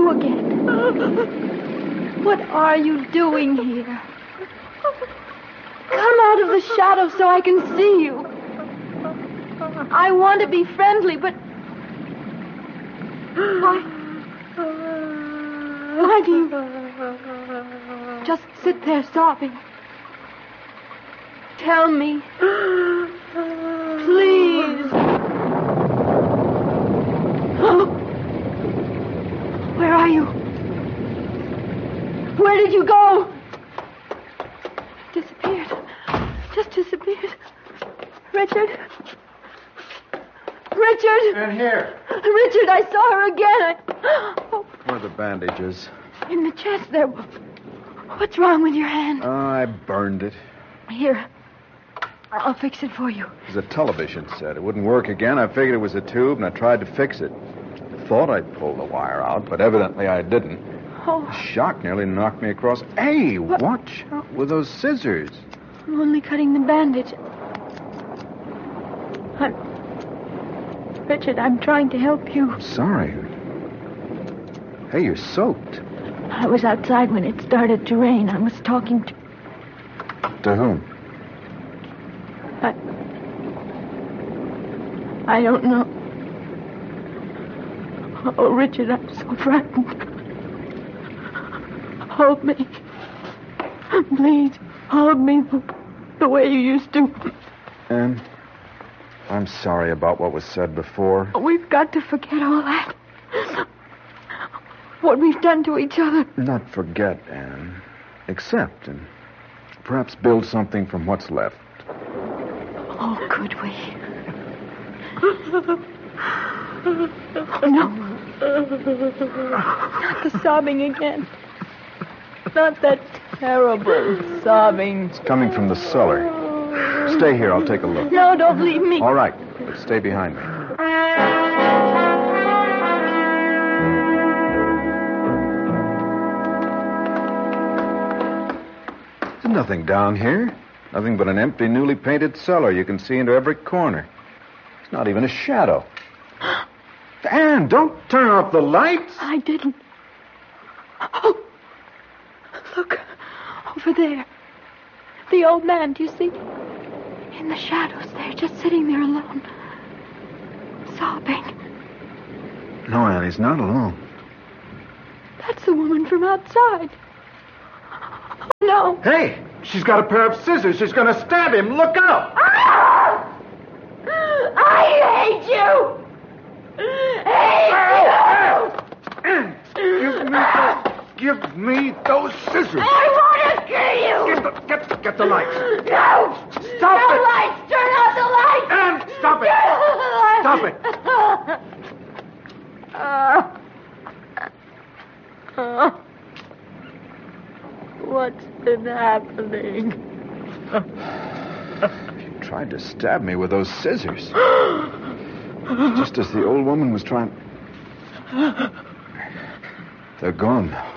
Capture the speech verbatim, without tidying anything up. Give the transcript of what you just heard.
you again. What are you doing here? Come out of the shadow so I can see you. I want to be friendly, but... Why... Why do you... just sit there sobbing? Tell me. Please. Oh. Where are you? Where did you go? Disappeared. Just disappeared. Richard. Richard. In here. Richard, I saw her again. I... Oh. Where are the bandages? In the chest there. What's wrong with your hand? Oh, I burned it. Here. I'll fix it for you. It was a television set. It wouldn't work again. I figured it was a tube, and I tried to fix it. I thought I'd pulled the wire out, but evidently I didn't. Oh. The shock nearly knocked me across. Hey, what? Watch out with those scissors. I'm only cutting the bandage. I'm... Richard, I'm trying to help you. I'm sorry. Hey, you're soaked. I was outside when it started to rain. I was talking to... To whom? I... I don't know. Oh, Richard, I'm so frightened. Hold me. Please, hold me the, the way you used to. Anne, I'm sorry about what was said before. We've got to forget all that. What we've done to each other. Not forget, Anne. Accept and perhaps build something from what's left. Oh, could we? No. Not the sobbing again. Not that terrible sobbing. It's coming from the cellar. Stay here. I'll take a look. No, don't leave me. All right, but stay behind me. There's nothing down here. Nothing but an empty, newly painted cellar. You can see into every corner. There's not even a shadow. Anne, don't turn off the lights. I didn't. Oh, look. Over there. The old man, do you see? In the shadows there, just sitting there alone. Sobbing. No, Anne, he's not alone. That's the woman from outside. Oh, no. Hey, she's got a pair of scissors. She's going to stab him. Look out. Ah! I hate you. Hate you. Give me those, give me those scissors. I want to kill you. Get the, get, get the lights. No. Stop no it. lights. Turn on the lights. Anne, stop it. Stop it. Uh, uh, what's been happening? You tried to stab me with those scissors. Just as the old woman was trying... They're gone now.